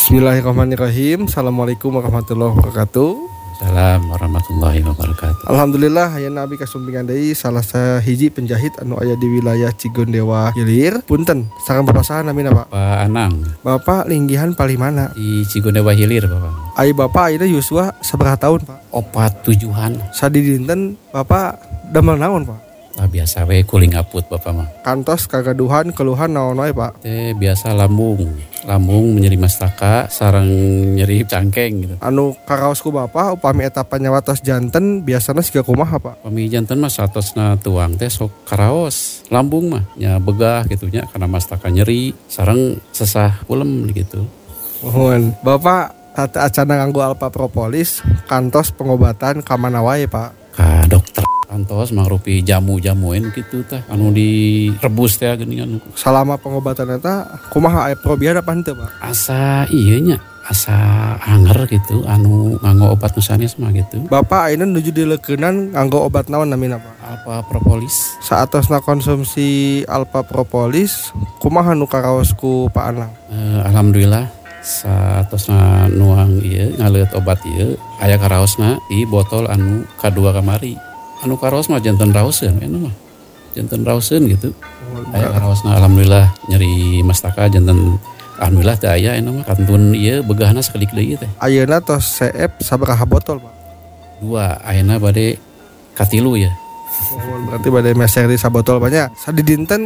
Bismillahirrahmanirrahim. Assalamualaikum warahmatullahi wabarakatuh. Assalamualaikum warahmatullahi wabarakatuh. Alhamdulillah hayeuna abi kasumpingan deui salah sahiji penjahit anu aya di wilayah Cigondewa Hilir. Punten, sareng Bapak saha namina, Pak? Pak Anang Bapak linggihan paling mana? di Cigondewa Hilir, Bapak. Ai Bapak ayeuna yuswa sabaraha tahun, Pak? Opat tujuan. Sadi dinten Bapak damel naon, Pak? Lah biasa we kuling aput Bapak mah. Kantos kagaduhan keluhan naon wae, Pak? Teh biasa lambung nyeri mastaka sareng nyeri cangkeng gitu. Anu karaosku Bapak upami eta panyawatos janten biasana siga kumaha, Pak? Pami janten mah satosna tuang teh sok karaos. Lambung mah nya begah gitu nya karena mastaka nyeri sareng sesah ulem gitu. Mohon. Bapak tata acana nganggo alpa propolis kantos pengobatan ka mana wae, Pak? Ka dokter kantos mangrupi jamu-jamuin gitu teh anu direbus teh geuningan. Selama pengobatan eta kumaha aya probiar apa henteu, Pak? Asa ieu nya asa anger gitu anu nganggo obat nu sanes mah gitu. Bapak ayeuna nuju dileukeunnan nganggo obat naon namina, Pak? Alpa propolis. Saatosna konsumsi alpa propolis kumaha nu karaos ku Pak Anang? Alhamdulillah satosna nuang ieu ngaleut obat ieu aya karaosna di botol anu kadua kamari. Anu karaos mah janten raoseun anu mah. Janten raoseun gitu. Aya karaosna alhamdulillah nyeri mastaka janten alhamdulillah teh aya anu mah kantun ieu begahna sakalik deui teh. Ayeuna tos CF sabaraha botol, Pak? 2 ayeuna bade katilu ya. Berarti bade meser di sabotol banyak. Sadi dinten